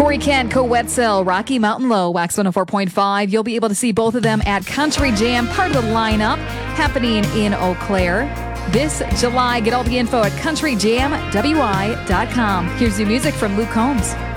Corey Kent, Co Wetzel, Rocky Mountain Low, Wax 104.5. You'll be able to see both of them at Country Jam, part of the lineup happening in Eau Claire this July. Get all the info at countryjamwi.com. Here's new music from Luke Combs.